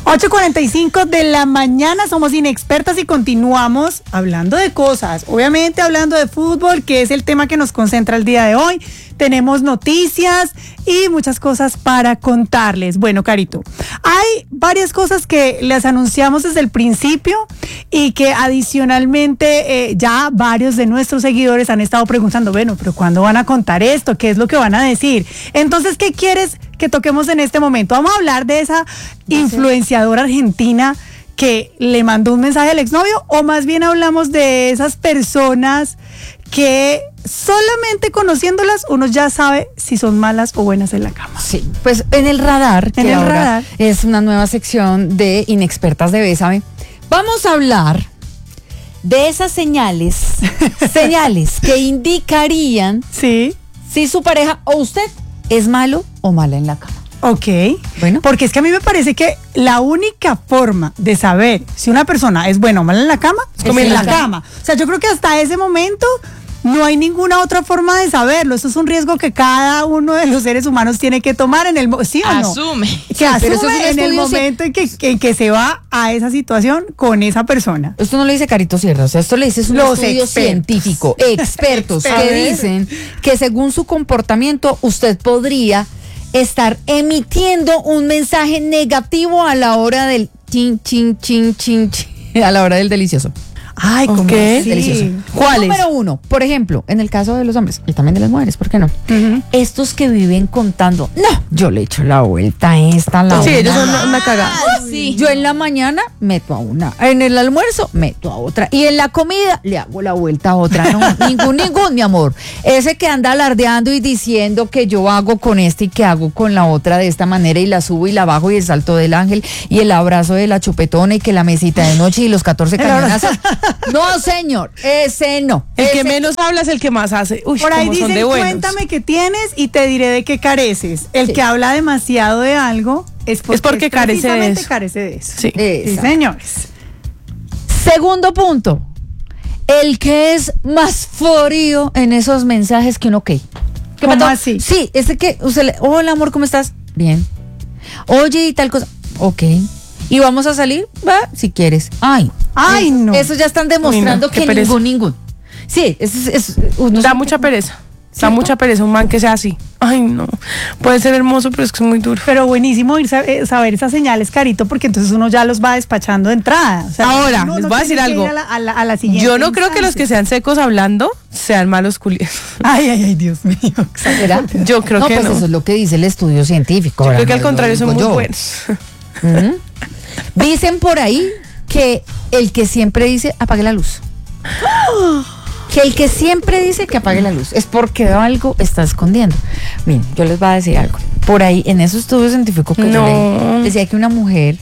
8:45 de la mañana, somos Inexpertas y continuamos hablando de cosas, obviamente hablando de fútbol, que es el tema que nos concentra el día de hoy. Tenemos noticias y muchas cosas para contarles. Bueno, Carito, hay varias cosas que les anunciamos desde el principio y que adicionalmente ya varios de nuestros seguidores han estado preguntando, bueno, pero ¿cuándo van a contar esto? ¿Qué es lo que van a decir? Entonces, ¿qué quieres que toquemos en este momento? Vamos a hablar de esa influenciadora argentina que le mandó un mensaje al exnovio, o más bien hablamos de esas personas que solamente conociéndolas uno ya sabe si son malas o buenas en la cama. Sí, pues en el radar, que ahora es una nueva sección de Inexpertas de Bésame, vamos a hablar de esas señales que indicarían sí, si su pareja o usted es malo o mala en la cama. Ok, bueno, porque es que a mí me parece que la única forma de saber si una persona es buena o mala en la cama es como en la cama. O sea, yo creo que hasta ese momento no hay ninguna otra forma de saberlo. Eso es un riesgo que cada uno de los seres humanos tiene que tomar en el ¿sí o no? Asume. Que asume en el momento en que se va a esa situación con esa persona. Esto no lo dice Carito Sierra, o sea, esto le dice un estudio científico, expertos que dicen que según su comportamiento usted podría estar emitiendo un mensaje negativo a la hora del a la hora del delicioso. Ay, ¿cómo así? Delicioso. ¿Cuál es? Número uno, por ejemplo, en el caso de los hombres y también de las mujeres, ¿por qué no? Estos que viven contando, no, yo le echo la vuelta a esta, la sí, una. ellos son una cagada. Sí. Yo en la mañana meto a una, en el almuerzo meto a otra y en la comida le hago la vuelta a otra. No, ningún, mi amor. Ese que anda alardeando y diciendo que yo hago con este y que hago con la otra de esta manera y la subo y la bajo y el salto del ángel y el abrazo de la chupetona y que la mesita de noche y los 14 cañonazos. No, señor, ese no. El que menos habla es el que más hace. Uy, por ahí como dicen, son de buenos. cuéntame qué tienes y te diré de qué careces. El que habla demasiado de algo es porque carece de eso. Carece de eso. Sí. Sí, señores. Segundo punto, el que es más frío en esos mensajes que uno, ¿qué? ¿Cómo así? Sí, ese que usted le, hola amor, ¿cómo estás? Bien. Oye, y tal cosa. Ok. ¿Y vamos a salir? Va, si quieres. Ay, no. Eso ya están demostrando que ningún. Sí, da mucha pereza. Da mucha pereza un man que sea así. Ay, no. Puede ser hermoso, pero es que es muy duro. Pero buenísimo saber esas señales, Carito, porque entonces uno ya los va despachando de entrada. O sea, ahora, les voy a decir algo. A la siguiente yo no creo que los que sean secos hablando sean malos culiados. Ay, Dios mío. ¿Será? Yo creo que pues no. eso es lo que dice el estudio científico. Yo creo que al contrario son muy buenos. Dicen por ahí que el que siempre dice apague la luz. Que el que siempre dice que apague la luz es porque algo está escondiendo. Miren, yo les voy a decir algo. Por ahí, en esos estudios científicos que yo leí, decía que una mujer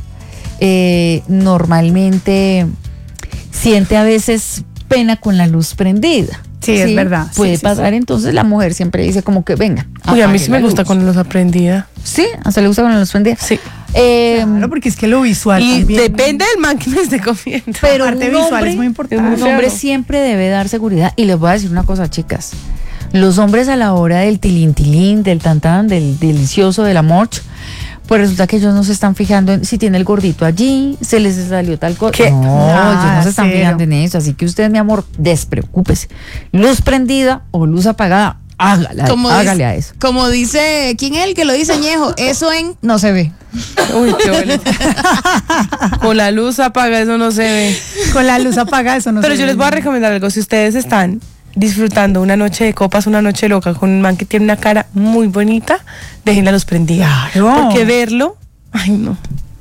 normalmente siente a veces pena con la luz prendida. Sí, es verdad. Puede pasar, entonces la mujer siempre dice como que venga. Uy, a mí sí me gusta con la luz prendida. ¿Sí? ¿A usted le gusta con la luz prendida? Sí. Claro, porque es que lo visual y también. depende del man que me esté comiendo. Pero la parte visual es muy importante. Un hombre siempre debe dar seguridad. Y les voy a decir una cosa, chicas. Los hombres a la hora del tilín, del tantán, del delicioso, del amor, pues resulta que ellos no se están fijando en si tiene el gordito allí, se les salió tal cosa. ¿Qué? No, ellos no se están fijando en eso. Así que usted, mi amor, despreocúpese. Luz prendida o luz apagada, hágale a eso. Como dice, ¿quién es el que lo dice, Ñejo? Eso no se ve. Uy, qué bonito. Con la luz apagada eso no se ve. Con la luz apagada eso no se ve. Pero yo les voy a recomendar algo. Si ustedes están disfrutando una noche de copas, una noche loca con un man que tiene una cara muy bonita, dejen la luz prendida. Claro. Porque verlo, ay no.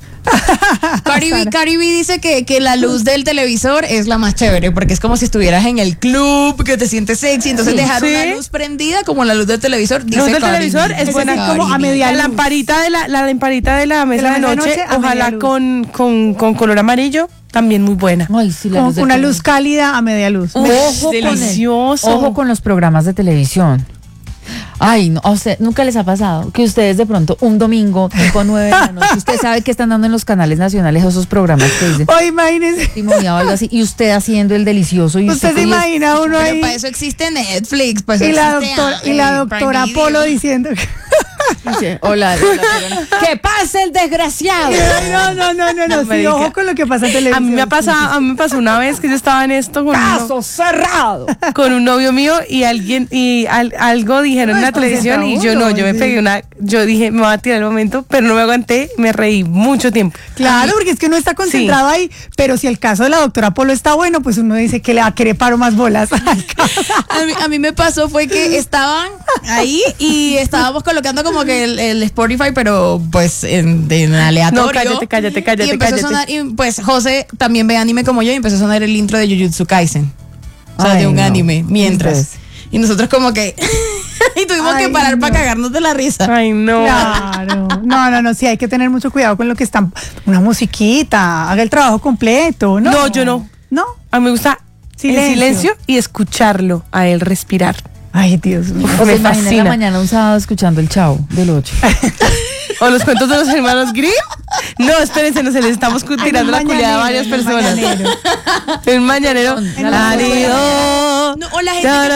Caribe dice que la luz del televisor es la más chévere porque es como si estuvieras en el club, que te sientes sexy, entonces dejar una luz prendida como la luz del televisor. La luz del televisor es buena como a media luz. La lamparita de la mesa de noche, ojalá con color amarillo, también muy buena. Ay, sí, como una luz cálida a media luz. Ojo, delicioso. Ojo con los programas de televisión. Ay, no, a usted nunca les ha pasado que ustedes de pronto un domingo tipo 9 de la noche, usted sabe que están dando en los canales nacionales esos programas que dicen o imagínese testimoniado o algo así, y usted haciendo el delicioso y usted se imagina uno pero ahí para eso existe Netflix, pues y la doctora Polo diciendo Hola. ¡Que pase el desgraciado! No, sí, ojo con lo que pasa en televisión. A mí me pasó una vez que yo estaba en esto con ¡Caso cerrado! Con un novio mío y algo dijeron en la televisión y yo me pegué yo dije, me voy a tirar el momento, pero no me aguanté, me reí mucho tiempo. Claro, porque es que uno está concentrado ahí, pero si el caso de la doctora Polo está bueno, pues uno dice que le va a querer paro más bolas. A mí me pasó fue que estaban ahí y estábamos colocando como que el Spotify, pero pues en aleatorio. No, cállate. Y empezó a sonar, y pues José también ve anime como yo, y empezó a sonar el intro de Jujutsu Kaisen. O sea, de un anime, mientras. Y nosotros como que... y tuvimos que parar para cagarnos de la risa. Ay, no. Claro. No, sí, hay que tener mucho cuidado con lo que están... Una musiquita, haga el trabajo completo, ¿no? No, yo no. ¿No? A mí me gusta el silencio y escucharlo, a él respirar. Ay, Dios mío. O sea, imagina en la mañana un sábado escuchando el Chavo del 8. ¿O los cuentos de los hermanos Grimm? No, espérense, no se les estamos tirando la culiada a varias personas. El mañanero. No, o la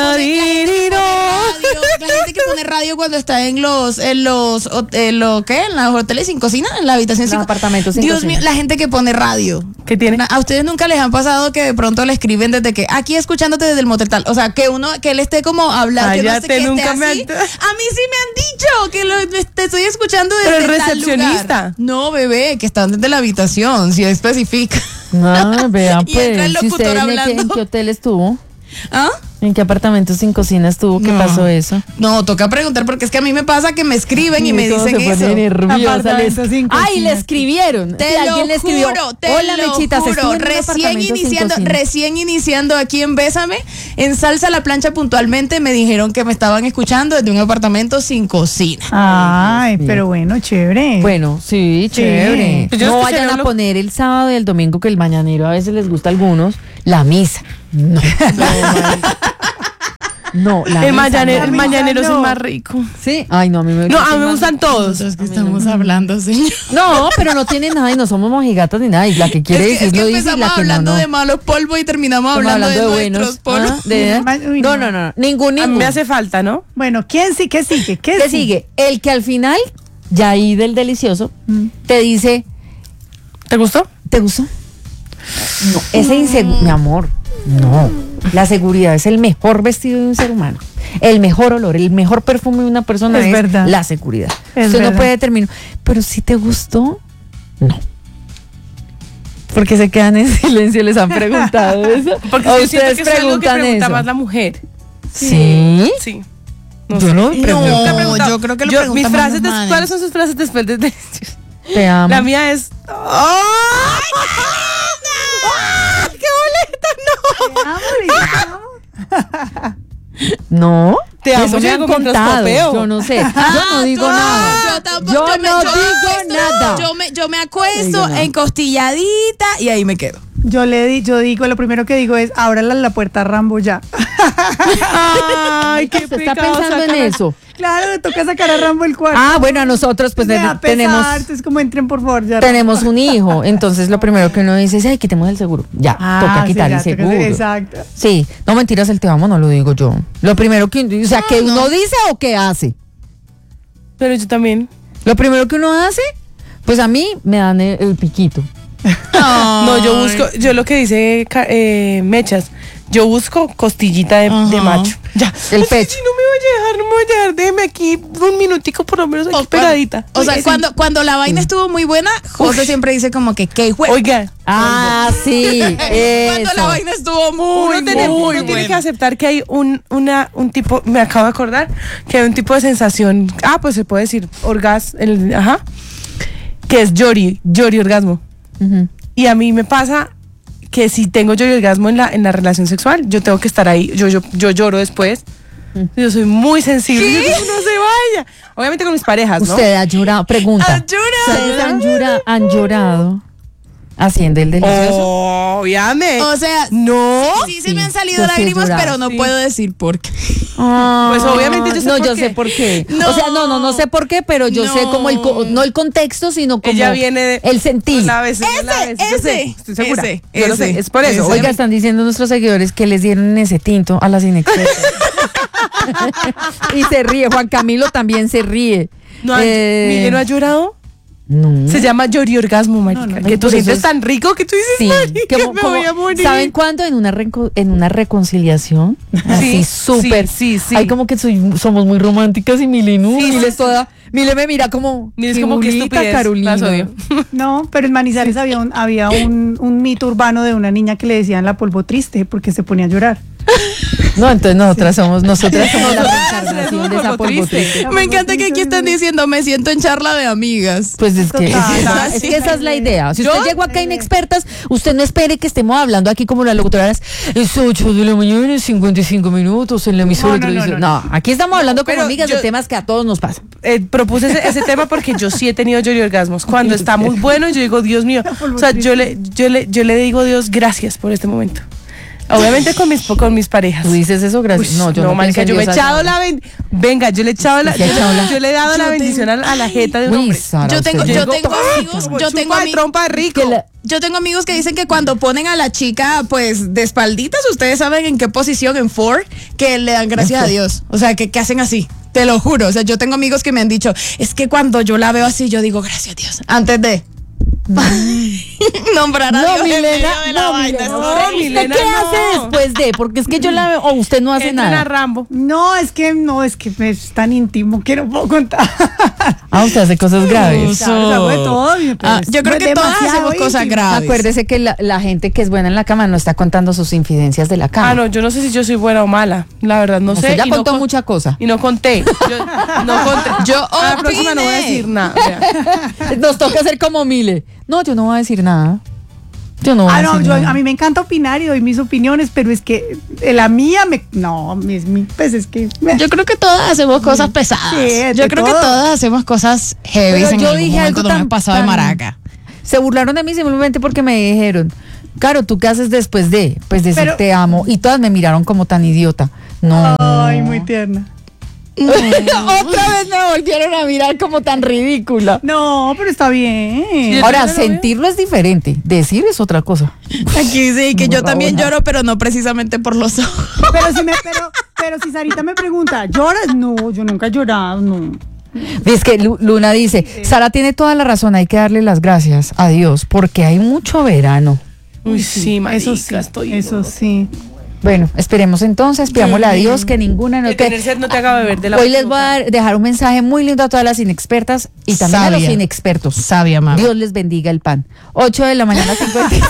gente que pone radio cuando está en los hoteles sin cocina, en la habitación sin apartamentos sin Dios cocina. mío, la gente que pone radio. ¿Qué tiene? ¿A ustedes nunca les han pasado que de pronto le escriben desde que aquí escuchándote desde el motel tal? O sea, que él esté como hablando, que no sé, que nunca esté así. A mí sí me han dicho que te estoy escuchando desde Pero el tal recepcionista. lugar. No, bebé, que están desde la habitación, si especifica. No, vean Y entra el pues, si locutor usted hablando. ¿en qué hotel estuvo? ¿Ah? ¿En qué apartamento sin cocina estuvo? ¿Qué No. pasó eso? No, toca preguntar porque es que a mí me pasa que me escriben y me todos dicen se ponen eso. nerviosa, Apartamento sin Ay, cocina. le escribieron. Te Sí, lo alguien le escribió. juro, Hola, Mechitas, estuve en un apartamento sin cocina. recién iniciando aquí en Bésame, en Salsa a la Plancha puntualmente, me dijeron que me estaban escuchando desde un apartamento sin cocina. Ay, pero bueno, chévere. Bueno, sí, chévere. Pues yo No escuché vayan a hablo- poner el sábado y el domingo, que el mañanero a veces les gusta a algunos, la misa. No. No, la El misa mañanero, no. el mañanero es el no. más rico. Sí. Ay, no, a mí me No, a mí me gustan todos. Entonces, ¿qué estamos hablando, señor? No, pero no tiene nada y no somos mojigatas ni nada. Y la que quiere es que decir lo dice y empezamos la que no, hablando no. de malos polvos y terminamos Estamos hablando de buenos. nuestros polvos. ¿Ah? Uy, No, no. no. Ningún. A mí me hace falta, ¿no? Bueno, ¿quién sí? ¿Qué sigue? ¿Qué sigue? El que al final, ya ahí del delicioso, te dice, ¿Te gustó? ¿te gustó? No, ese mi amor, no. La seguridad es el mejor vestido de un ser humano. El mejor olor, el mejor perfume de una persona Es verdad. la seguridad. Es Usted verdad. no puede determinar, pero si te gustó, no. Porque se quedan en silencio, les han preguntado eso. Porque ¿O yo siento que es algo que pregunta eso? más la mujer. ¿Sí? Sí. Yo no Nunca he No, preguntado. yo creo que lo Mis preguntan más frases, los manes. ¿cuáles son sus frases después de Te amo. La mía es... ¡Ay, qué boleta! No. Te amo, Eso me yo han digo mientras contado. popeo. Yo no sé. Yo no digo nada. Yo tampoco. Yo no digo acuesto, nada. Yo me acuesto digo nada. encostilladita y ahí me quedo. Yo digo, lo primero que digo es, ábrala la puerta a Rambo ya. Ay, qué ¿Usted está pecado pensando en sacar- eso? Claro, le toca sacar a Rambo el cuarto. Ah, bueno, a nosotros pues Me da pesar, tenemos entonces como entren por favor ya. tenemos un hijo, entonces lo primero que uno dice es, ay, quitemos el seguro. Ya, toca sí, quitar ya, el toca- seguro. Exacto. Sí, no mentiras, el te amo no lo digo yo. Lo primero que, o sea, que uno dice o que hace. Pero yo también. Lo primero que uno hace, pues a mí me dan el piquito. No, yo lo que dice Mechas, yo busco costillita de macho. Ya. El Ay, pecho. sí, no me voy a dejar, déjeme aquí un minutico por lo menos aquí pegadita. O sea, Sí. cuando la vaina estuvo muy buena, José siempre dice como que qué hijo. Oiga, Ah, sí, Cuando la eso. vaina estuvo muy, uno tiene buena. que aceptar que hay un tipo, me acabo de acordar, que hay un tipo de sensación, pues se puede decir que es Yori orgasmo. Ujú. Y a mí me pasa que si tengo Yori orgasmo en la relación sexual, yo tengo que estar ahí, yo lloro después. Yo soy muy sensible, yo digo, no se vaya. Obviamente con mis parejas, ¿no? Usted ha llorado, pregunta. ¿Has llorado? ¿Ustedes han llorado haciendo el delicioso? Obviamente. O sea, No. sí se me han salido yo sí he lágrimas, llorado, pero no sí. puedo decir por qué. Pues obviamente yo sé no, por yo qué. sé por qué. No. O sea, no sé por qué, pero yo sé como no el contexto, sino como Ella viene de el sentir. La vez, yo sé, estoy segura. Yo lo sé, es por eso. Oiga, están diciendo nuestros seguidores que les dieron ese tinto a las inexpertas. Y se ríe, Juan Camilo también se ríe. No, Miguel no ha llorado. No. Se llama lloriorgasmo, marica. No, que tú por eso sientes es- tan rico que tú dices, Sí, marica, me voy a morir. ¿saben cuándo? En una reconciliación, así Sí, súper. sí, sí. Hay como que somos muy románticas y Mile no. Sí, Mile sí, es toda. Mile me mira como. Mira, es como que "Julita, estupidez, Carolina". las odio. No, pero en Manizales había un mito urbano de una niña que le decían la polvo triste porque se ponía a llorar. No, entonces nosotras somos la reencarnación de esa polvo polvo triste. triste. Me encanta que aquí están diciendo, me siento en charla de amigas. Pues es que, Total, es que esa es la idea. Si usted Yo- llegó acá inexpertas, usted no espere que estemos hablando aquí como las locutoras. Es 8 de la mañana, 55 minutos en la emisora. No, no, no, televisión. no. No, aquí estamos hablando como Pero amigas de yo- temas que a todos nos pasan. Propuse ese tema porque yo sí he tenido lloriorgasmos. Cuando está muy bueno, yo digo, Dios mío. O sea, yo le digo a Dios, gracias por este momento. Obviamente con mis parejas. Tú dices eso, gracias. Uy, no, yo no marica, pienso en yo me he Dios echado así. la venga, yo le he echado la Se ha echado la- yo le he dado la bendición a la jeta de un Uy, hombre. Sara, Yo tengo usted- amigos, yo tengo Chupa de trompa rico. que la- Yo tengo amigos que dicen que cuando ponen a la chica, pues, de espalditas, ustedes saben en qué posición, en four, que le dan gracias a Dios. O sea, que hacen así. Te lo juro. O sea, yo tengo amigos que me han dicho, es que cuando yo la veo así, yo digo, gracias a Dios. Antes de nombrar a No, Dios en Milena, medio de la no, vaina. Milena, Eso no, es- ¿Usted Milena, qué no. hace después de? Porque es que yo la veo, o usted no hace Entren a nada. Rambo. No, es que es tan íntimo que no puedo contar. Ah, usted hace cosas graves. Claro, hago de todo, pero yo creo es que todas demasiado hacemos cosas íntimo. graves. Acuérdese que la gente que es buena en la cama no está contando sus infidencias de la cama. Ah, no, yo no sé si yo soy buena o mala. La verdad, no Usted sé. ya y no contó con- mucha cosa. Y no conté. Yo no conté. Yo a la próxima no voy a opiné. decir nada. Vea. Nos toca hacer como Mile. No, yo no voy a decir nada. Yo no voy a No, decir nada. a mí me encanta opinar y doy mis opiniones, pero es que la mía pues es que Yo creo que todas hacemos cosas pesadas. Sí, de yo creo que todo. todas hacemos cosas heavy. Pero En yo algún dije momento algo no me he tan- pasado de tan- maraca. Se burlaron de mí simplemente porque me dijeron, Caro, ¿tú qué haces después de? Pues decir Pero- te amo. Y todas me miraron como tan idiota. No. ay, muy tierna. Otra vez me volvieron a mirar como tan ridícula. No, pero está bien. Ahora, también lo veo. sentirlo es diferente. Decir es otra cosa. Aquí sí, que yo No, también Raúl, lloro, pero no precisamente por los ojos. Pero si Sarita me pregunta, ¿lloras? No, yo nunca he llorado, no. Es que Luna dice, Sara tiene toda la razón, hay que darle las gracias a Dios porque hay mucho verano. Uy, sí, marica, Eso sí, estoy eso sí. Bueno, esperemos entonces, pidámosle a Dios que ninguna Que nos tener sed no te haga beber de la Hoy les voy a dejar un mensaje muy lindo a todas las inexpertas y también a los Sabia. inexpertos. Sabia, mamá. Dios les bendiga el pan. 8 de la mañana, 57.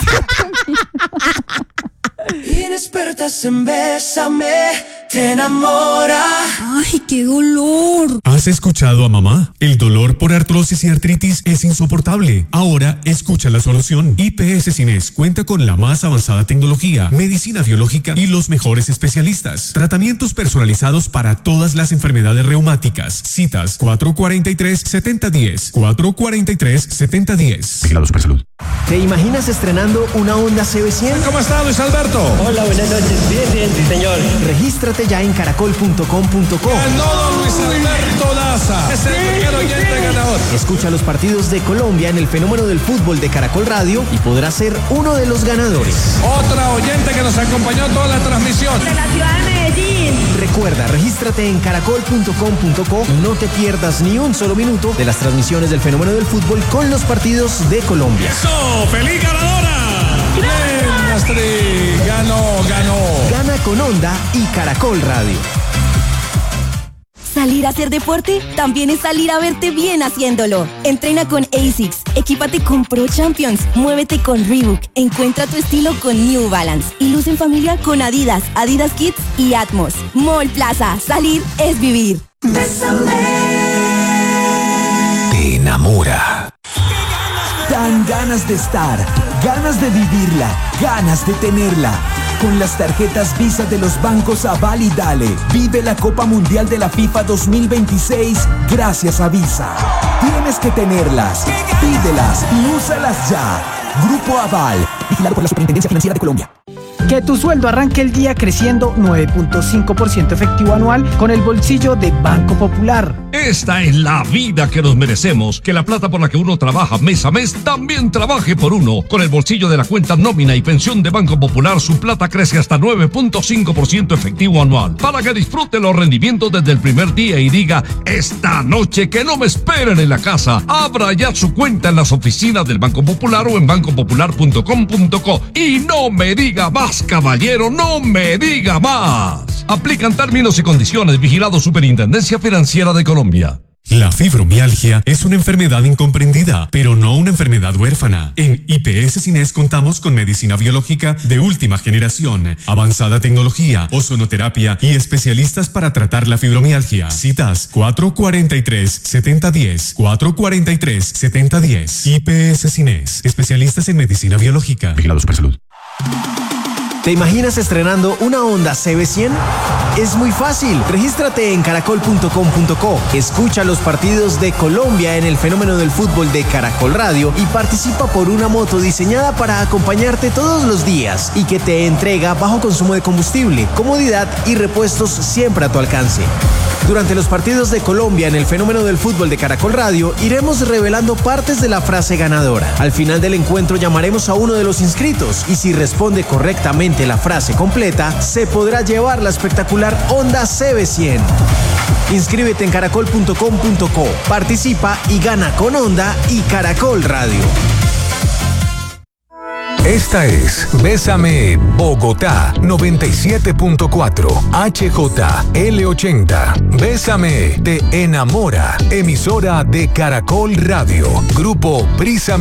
Inexpertas en Bésame, te enamora. Ay, qué dolor. ¿Has escuchado a mamá? El dolor por artrosis y artritis es insoportable. Ahora escucha la solución. IPS Cines cuenta con la más avanzada tecnología, medicina biológica y los mejores especialistas. Tratamientos personalizados para todas las enfermedades reumáticas. Citas 443-7010. 443-7010. Vigilado Supersalud. ¿Te imaginas estrenando una Honda CB100? ¿Cómo está, Luis Alberto? Hola, buenas noches. Bien, sí, señor. Regístrate ya en caracol.com.co. Ganó Luis Alberto Daza. Es el primer oyente ganador. Escucha los partidos de Colombia en el fenómeno del fútbol de Caracol Radio y podrás ser uno de los ganadores. Otra oyente que nos acompañó toda la transmisión. De la ciudad de Medellín. Recuerda, regístrate en caracol.com.co y no te pierdas ni un solo minuto de las transmisiones del fenómeno del fútbol con los partidos de Colombia. ¡Eso! ¡Feliz ganadora! ¡Bien, Astrid! Ganó. Gana con Honda y Caracol Radio. Salir a hacer deporte también es salir a verte bien haciéndolo. Entrena con ASICS, equípate con Pro Champions, muévete con Reebok, encuentra tu estilo con New Balance y luce en familia con Adidas, Adidas Kids y Atmos. Mall Plaza, salir es vivir. Te enamora. Dan ganas de estar, ganas de vivirla, ganas de tenerla. Con las tarjetas Visa de los bancos Aval y Dale, vive la Copa Mundial de la FIFA 2026 gracias a Visa. Tienes que tenerlas, pídelas y úsalas ya. Grupo Aval, vigilado por la Superintendencia Financiera de Colombia. Que tu sueldo arranque el día creciendo 9.5% efectivo anual con el bolsillo de Banco Popular. Esta es la vida que nos merecemos. Que la plata por la que uno trabaja mes a mes también trabaje por uno. Con el bolsillo de la cuenta nómina y pensión de Banco Popular, su plata crece hasta 9.5% efectivo anual. Para que disfrute los rendimientos desde el primer día y diga: esta noche que no me esperen en la casa. Abra ya su cuenta en las oficinas del Banco Popular o en bancopopular.com.co. Y no me diga más, caballero, no me diga más. Aplican términos y condiciones. Vigilado Superintendencia Financiera de Colombia. La fibromialgia es una enfermedad incomprendida, pero no una enfermedad huérfana. En IPS Cines contamos con medicina biológica de última generación, avanzada tecnología, ozonoterapia y especialistas para tratar la fibromialgia. Citas 443-7010, 443-7010. IPS Cines, especialistas en medicina biológica. Vigilado Supersalud. ¿Te imaginas estrenando una Honda CB100? Es muy fácil. Regístrate en caracol.com.co. Escucha los partidos de Colombia en el fenómeno del fútbol de Caracol Radio y participa por una moto diseñada para acompañarte todos los días y que te entrega bajo consumo de combustible, comodidad y repuestos siempre a tu alcance. Durante los partidos de Colombia en el fenómeno del fútbol de Caracol Radio, iremos revelando partes de la frase ganadora. Al final del encuentro llamaremos a uno de los inscritos y si responde correctamente la frase completa, se podrá llevar la espectacular Honda CB100. Inscríbete en caracol.com.co, participa y gana con Honda y Caracol Radio. Esta es Bésame Bogotá 97.4 HJL80. Bésame te enamora. Emisora de Caracol Radio. Grupo Prisa